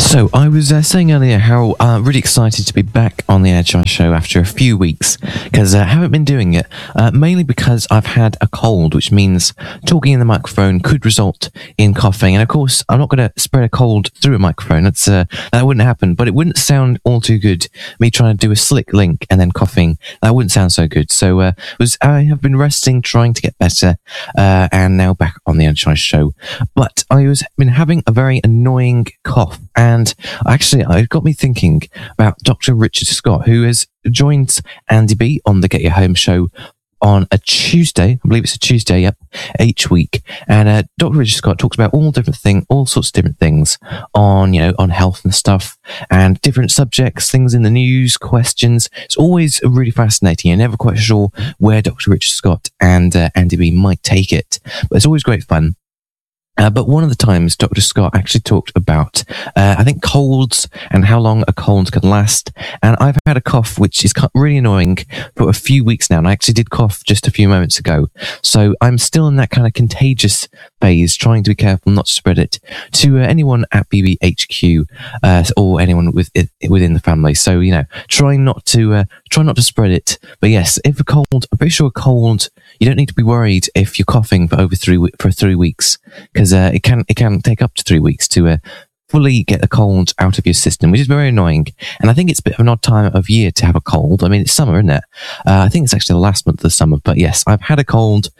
So I was saying earlier how really excited to be back on the Edge Eye Show after a few weeks because I haven't been doing it, mainly because I've had a cold, which means talking in the microphone could result in coughing. And of course, I'm not going to spread a cold through a microphone. That wouldn't happen, but it wouldn't sound all too good. Me trying to do a slick link and then coughing, that wouldn't sound so good. So I have been resting, trying to get better, and now back on the Edge Eye Show. But I been having a very annoying cough. And actually, it got me thinking about Dr. Richard Scott, who has joined Andy B on the Get Your Home show on a Tuesday. I believe it's a Tuesday, each week. And Dr. Richard Scott talks about all sorts of different things on health and stuff, and different subjects, things in the news, questions. It's always really fascinating. You're never quite sure where Dr. Richard Scott and Andy B might take it, but it's always great fun. But one of the times Dr. Scott actually talked about, I think, colds and how long a cold can last. And I've had a cough, which is really annoying for a few weeks now. And I actually did cough just a few moments ago. So I'm still in that kind of contagious phase, trying to be careful not to spread it to anyone at BBHQ or anyone within the family. So, trying not to spread it. But yes, if a cold, I'm pretty sure a cold, you don't need to be worried if you're coughing for over 3 weeks, because it can take up to 3 weeks to fully get the cold out of your system, which is very annoying. And I think it's a bit of an odd time of year to have a cold. I mean, it's summer, isn't it? I think it's actually the last month of the summer. But yes, I've had a cold.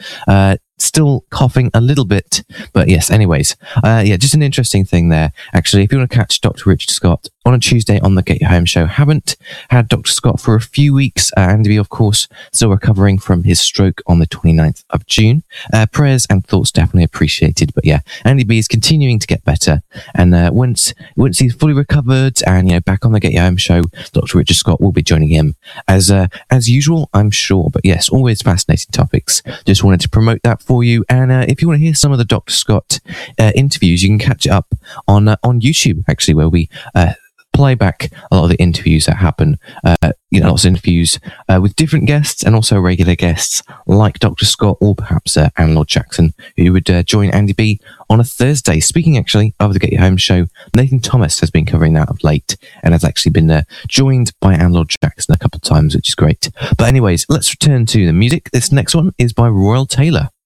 Still coughing a little bit, but yes, anyways, just an interesting thing there. Actually, if you want to catch Dr. Richard Scott on a Tuesday on the Get Your Home show, haven't had Dr. Scott for a few weeks. Andy, of course, still recovering from his stroke on the 29th of June. Prayers and thoughts definitely appreciated, but yeah, Andy B is continuing to get better. And once he's fully recovered and, back on the Get Your Home show, Dr. Richard Scott will be joining him as usual, I'm sure. But yes, always fascinating topics. Just wanted to promote that for you. And if you want to hear some of the Dr. Scott interviews, you can catch it up on YouTube, actually, where we play back a lot of the interviews that happen. Lots of interviews with different guests and also regular guests like Dr. Scott or perhaps Anne Lord Jackson, who would join Andy B on a Thursday. Speaking actually of the Get Your Home show, Nathan Thomas has been covering that of late and has actually been joined by Anne Lord Jackson a couple of times, which is great. But anyways, let's return to the music. This next one is by Royal Taylor.